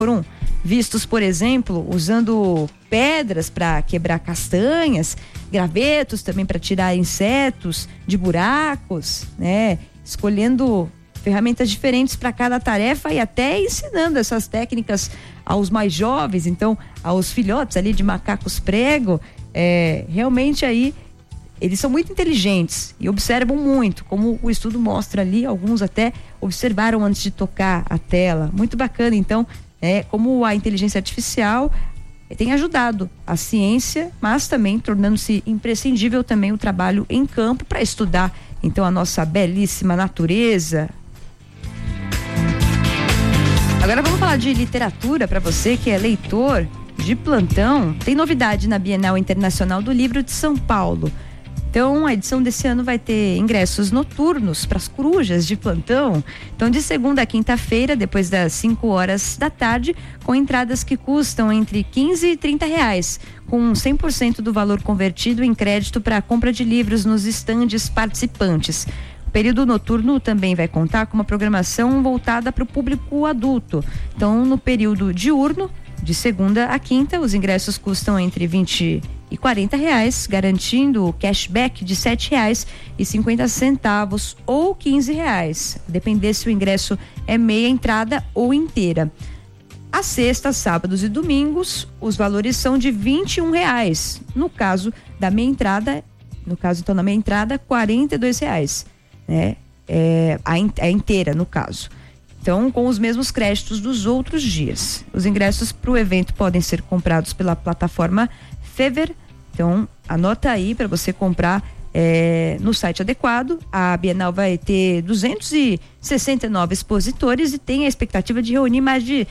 foram vistos, por exemplo, usando pedras para quebrar castanhas, gravetos também para tirar insetos de buracos, né? Escolhendo ferramentas diferentes para cada tarefa e até ensinando essas técnicas aos mais jovens, então aos filhotes ali de macacos prego. Realmente aí eles são muito inteligentes e observam muito, como o estudo mostra ali, alguns até observaram antes de tocar a tela. Muito bacana, então, como a inteligência artificial tem ajudado a ciência, mas também tornando-se imprescindível também o trabalho em campo para estudar, então, a nossa belíssima natureza. Agora vamos falar de literatura para você que é leitor de plantão. Tem novidade na Bienal Internacional do Livro de São Paulo. Então, a edição desse ano vai ter ingressos noturnos para as corujas de plantão. Então, de segunda a quinta-feira, depois das 5 horas da tarde, com entradas que custam entre 15 e 30 reais, com 100% do valor convertido em crédito para a compra de livros nos estandes participantes. O período noturno também vai contar com uma programação voltada para o público adulto. Então, no período diurno, de segunda a quinta, os ingressos custam entre 20 e 40 reais, garantindo o cashback de R$7,50 ou R$15, depender se o ingresso é meia entrada ou inteira. Às sextas, sábados e domingos, os valores são de R$21. No caso da meia entrada, na meia entrada, R$42, né? A inteira, no caso. Então, com os mesmos créditos dos outros dias. Os ingressos para o evento podem ser comprados pela plataforma Fever. Então, anota aí para você comprar no site adequado. A Bienal vai ter 269 expositores e tem a expectativa de reunir mais de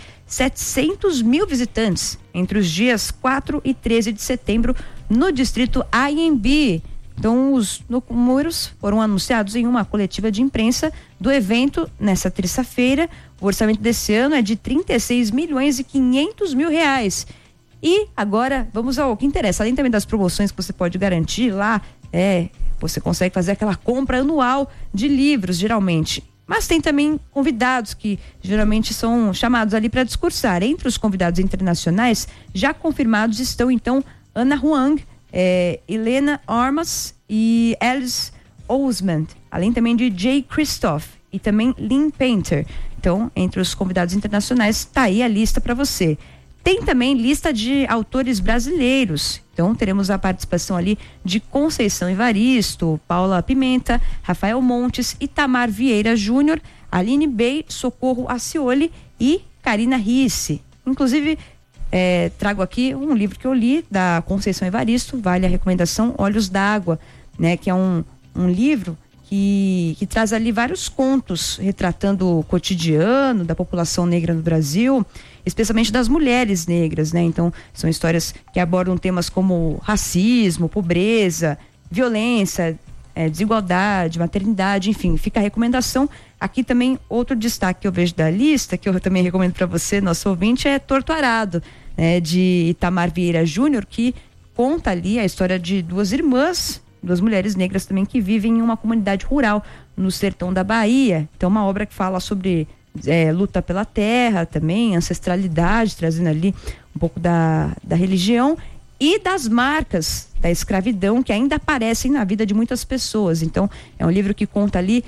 700 mil visitantes entre os dias 4 e 13 de setembro no distrito AMB. Então, os números foram anunciados em uma coletiva de imprensa do evento nessa terça-feira. O orçamento desse ano é de 36 milhões e 500 mil reais. E agora, vamos ao que interessa. Além também das promoções que você pode garantir lá, você consegue fazer aquela compra anual de livros, geralmente. Mas tem também convidados que geralmente são chamados ali para discursar. Entre os convidados internacionais já confirmados estão, então, Ana Huang, Helena Armas e Alice Ousmane, além também de Jay Christoph e também Lynn Painter. Então, entre os convidados internacionais, está aí a lista para você. Tem também lista de autores brasileiros. Então, teremos a participação ali de Conceição Evaristo, Paula Pimenta, Rafael Montes, Itamar Vieira Júnior, Aline Bey, Socorro Acioli e Karina Risse. Inclusive, trago aqui um livro que eu li da Conceição Evaristo, vale a recomendação, Olhos d'Água, né? Que é um livro que traz ali vários contos retratando o cotidiano da população negra no Brasil, especialmente das mulheres negras, né? Então, são histórias que abordam temas como racismo, pobreza, violência, desigualdade, maternidade, enfim, fica a recomendação. Aqui também outro destaque que eu vejo da lista, que eu também recomendo para você, nosso ouvinte, é Torto Arado, de Itamar Vieira Júnior, que conta ali a história de duas irmãs, duas mulheres negras também que vivem em uma comunidade rural no sertão da Bahia. Então, uma obra que fala sobre luta pela terra também, ancestralidade, trazendo ali um pouco da religião e das marcas da escravidão que ainda aparecem na vida de muitas pessoas. Então, é um livro que conta ali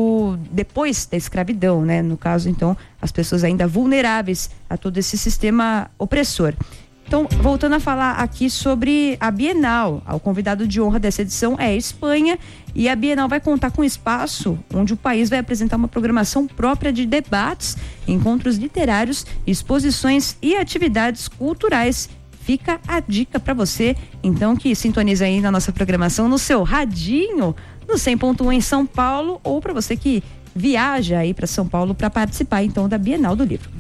depois da escravidão, né? No caso, então, as pessoas ainda vulneráveis a todo esse sistema opressor. Então, voltando a falar aqui sobre a Bienal, o convidado de honra dessa edição é a Espanha, e a Bienal vai contar com um espaço onde o país vai apresentar uma programação própria de debates, encontros literários, exposições e atividades culturais. Fica a dica para você, então, que sintoniza aí na nossa programação no seu radinho, no 100.1 em São Paulo, ou para você que viaja aí para São Paulo para participar, então, da Bienal do Livro.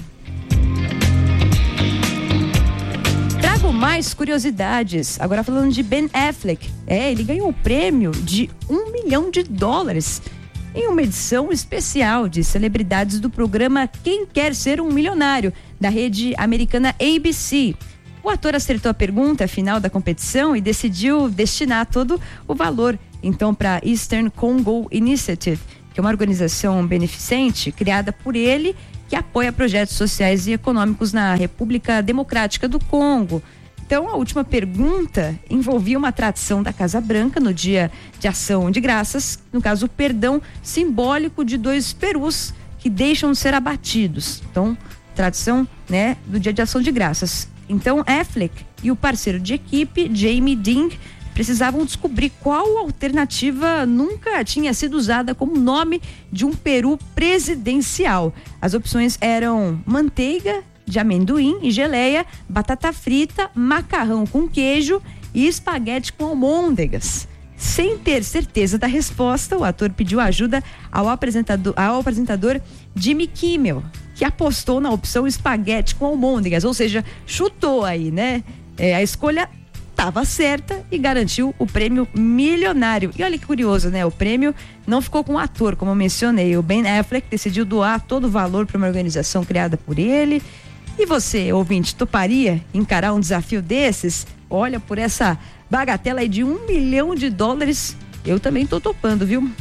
Trago mais curiosidades, agora falando de Ben Affleck. Ele ganhou o prêmio de $1 milhão em uma edição especial de celebridades do programa Quem Quer Ser um Milionário, da rede americana ABC. O ator acertou a pergunta final da competição e decidiu destinar todo o valor, então, para a Eastern Congo Initiative, que é uma organização beneficente criada por ele que apoia projetos sociais e econômicos na República Democrática do Congo. Então, a última pergunta envolvia uma tradição da Casa Branca no Dia de Ação de Graças, no caso, o perdão simbólico de 2 perus que deixam de ser abatidos. Então, tradição, né, do Dia de Ação de Graças. Então, Affleck e o parceiro de equipe, Jamie Ding, precisavam descobrir qual alternativa nunca tinha sido usada como nome de um peru presidencial. As opções eram manteiga de amendoim e geleia, batata frita, macarrão com queijo e espaguete com almôndegas. Sem ter certeza da resposta, o ator pediu ajuda ao apresentador Jimmy Kimmel, que apostou na opção espaguete com almôndegas, ou seja, chutou aí, né? A escolha estava certa e garantiu o prêmio milionário. E olha que curioso, né? O prêmio não ficou com o ator, como eu mencionei. O Ben Affleck decidiu doar todo o valor para uma organização criada por ele. E você, ouvinte, toparia encarar um desafio desses? Olha, por essa bagatela aí de $1 milhão, eu também tô topando, viu?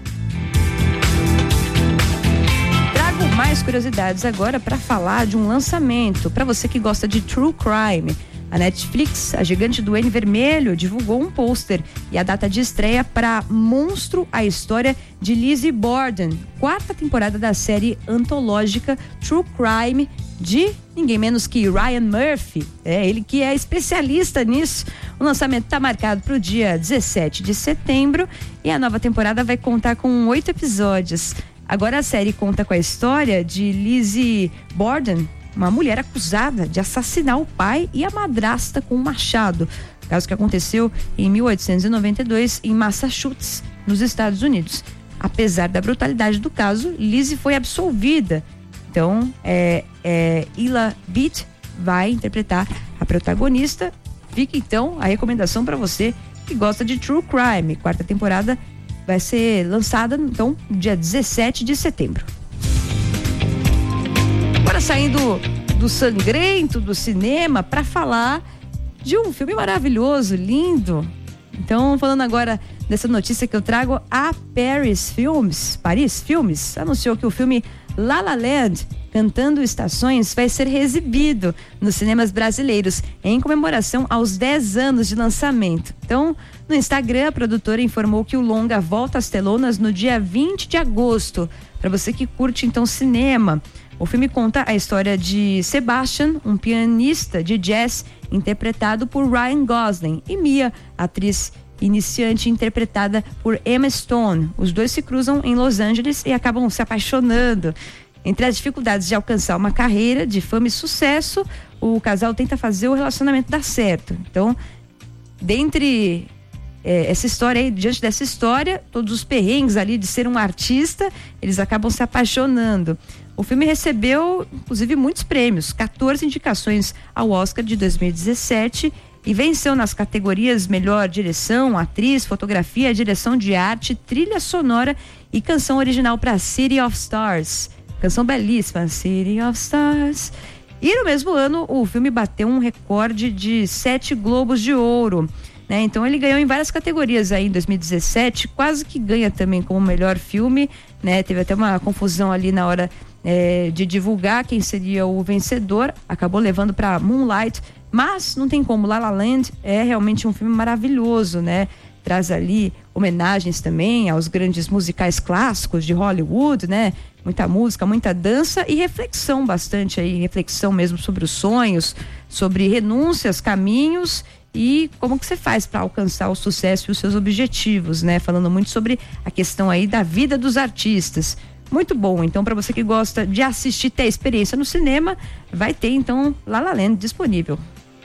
Trago mais curiosidades agora para falar de um lançamento para você que gosta de true crime. A Netflix, a gigante do N vermelho, divulgou um pôster e a data de estreia para Monstro, a história de Lizzie Borden, 4ª temporada da série antológica True Crime de ninguém menos que Ryan Murphy. Ele que é especialista nisso. O lançamento está marcado para o dia 17 de setembro e a nova temporada vai contar com 8 episódios. Agora a série conta com a história de Lizzie Borden, uma mulher acusada de assassinar o pai e a madrasta com um machado. Caso que aconteceu em 1892 em Massachusetts, nos Estados Unidos. Apesar da brutalidade do caso, Lizzie foi absolvida. Então, Ila Beat vai interpretar a protagonista. Fica então a recomendação para você que gosta de True Crime. 4ª temporada vai ser lançada então no dia 17 de setembro. Agora saindo do sangrento do cinema para falar de um filme maravilhoso, lindo. Então, falando agora dessa notícia que eu trago, a Paris Filmes anunciou que o filme La La Land, Cantando Estações, vai ser reexibido nos cinemas brasileiros em comemoração aos 10 anos de lançamento. Então, no Instagram, a produtora informou que o longa volta às telonas no dia 20 de agosto. Para você que curte então cinema, o filme conta a história de Sebastian, um pianista de jazz interpretado por Ryan Gosling, e Mia, atriz iniciante interpretada por Emma Stone. Os dois se cruzam em Los Angeles e acabam se apaixonando. Entre as dificuldades de alcançar uma carreira de fama e sucesso, o casal tenta fazer o relacionamento dar certo. Então, essa história aí, diante dessa história, todos os perrengues ali de ser um artista, eles acabam se apaixonando. O filme recebeu, inclusive, muitos prêmios, 14 indicações ao Oscar de 2017 e venceu nas categorias Melhor Direção, Atriz, Fotografia, Direção de Arte, Trilha Sonora e Canção Original para City of Stars. Canção belíssima, City of Stars. E no mesmo ano, o filme bateu um recorde de 7 Globos de Ouro. Né? Então ele ganhou em várias categorias aí em 2017, quase que ganha também como melhor filme, né? Teve até uma confusão ali na hora de divulgar quem seria o vencedor, acabou levando para Moonlight, mas não tem como, La La Land é realmente um filme maravilhoso, né? Traz ali homenagens também aos grandes musicais clássicos de Hollywood, né? Muita música, muita dança e reflexão bastante aí, reflexão mesmo sobre os sonhos, sobre renúncias, caminhos e como que você faz para alcançar o sucesso e os seus objetivos, né? Falando muito sobre a questão aí da vida dos artistas. Muito bom, então para você que gosta de assistir, ter experiência no cinema, vai ter então La La Land disponível.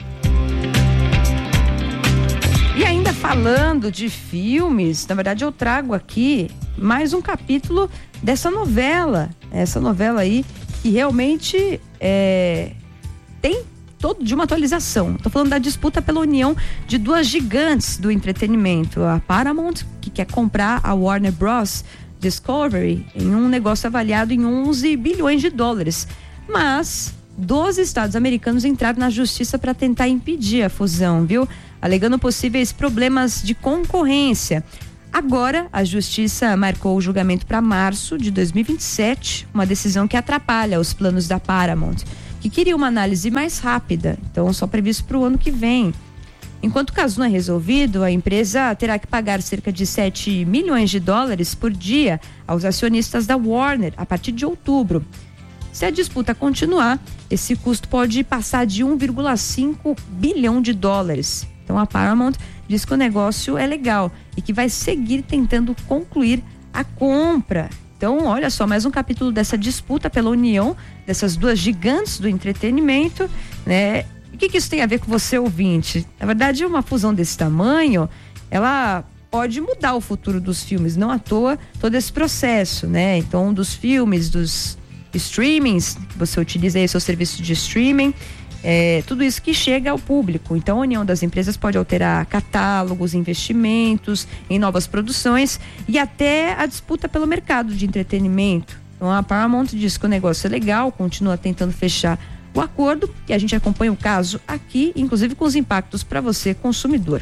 E ainda falando de filmes, na verdade eu trago aqui mais um capítulo dessa novela, essa novela aí que realmente tem todo de uma atualização. Estou falando da disputa pela união de duas gigantes do entretenimento, a Paramount, que quer comprar a Warner Bros. Discovery em um negócio avaliado em 11 bilhões de dólares. Mas 12 estados americanos entraram na justiça para tentar impedir a fusão, viu? Alegando possíveis problemas de concorrência. Agora, a justiça marcou o julgamento para março de 2027, uma decisão que atrapalha os planos da Paramount, que queria uma análise mais rápida, então só previsto para o ano que vem. Enquanto o caso não é resolvido, a empresa terá que pagar cerca de 7 milhões de dólares por dia aos acionistas da Warner a partir de outubro. Se a disputa continuar, esse custo pode passar de 1,5 bilhão de dólares. Então a Paramount diz que o negócio é legal e que vai seguir tentando concluir a compra. Então, olha só, mais um capítulo dessa disputa pela união dessas duas gigantes do entretenimento, né? O que isso tem a ver com você, ouvinte? Na verdade, uma fusão desse tamanho, ela pode mudar o futuro dos filmes, não à toa todo esse processo, né? Então, dos filmes, dos streamings, você utiliza aí seu serviço de streaming, tudo isso que chega ao público. Então, a união das empresas pode alterar catálogos, investimentos em novas produções e até a disputa pelo mercado de entretenimento. Então, a Paramount diz que o negócio é legal, continua tentando fechar o acordo e a gente acompanha o caso aqui, inclusive com os impactos para você, consumidor.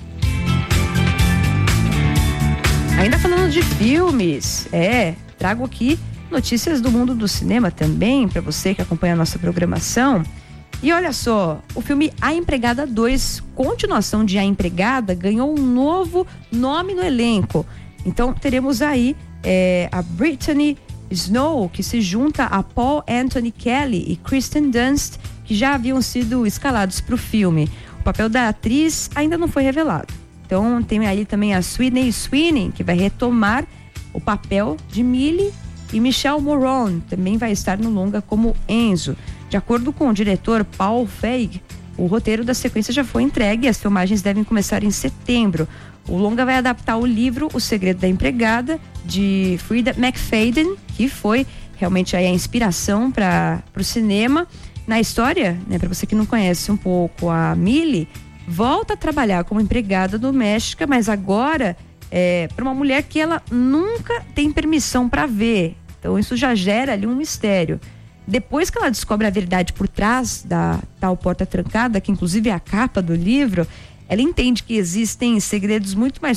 Ainda falando de filmes, trago aqui notícias do mundo do cinema também para você que acompanha a nossa programação. E olha só, o filme A Empregada 2, continuação de A Empregada, ganhou um novo nome no elenco. Então teremos aí a Brittany Snow, que se junta a Paul Anthony Kelly e Kristen Dunst, que já haviam sido escalados para o filme. O papel da atriz ainda não foi revelado. Então tem aí também a Sydney Sweeney, que vai retomar o papel de Millie, e Michelle Moron também vai estar no longa como Enzo. De acordo com o diretor Paul Feig, o roteiro da sequência já foi entregue e as filmagens devem começar em setembro. O longa vai adaptar o livro O Segredo da Empregada, de Frida McFadden, que foi realmente aí a inspiração para o cinema. Na história, né, para você que não conhece um pouco, a Millie volta a trabalhar como empregada doméstica, mas agora para uma mulher que ela nunca tem permissão para ver. Então isso já gera ali um mistério. Depois que ela descobre a verdade por trás da tal porta trancada, que inclusive é a capa do livro, ela entende que existem segredos muito mais